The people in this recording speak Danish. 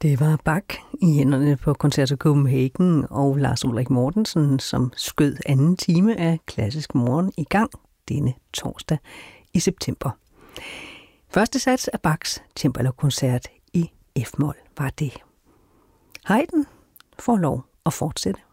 Det var Bach i hænderne på Concerto Copenhagen og Lars Ulrik Mortensen, som skød anden time af Klassisk Morgen i gang denne torsdag i september. Første sats af Bachs cembalo-koncert i F-mol var det. Haydn får lov at fortsætte.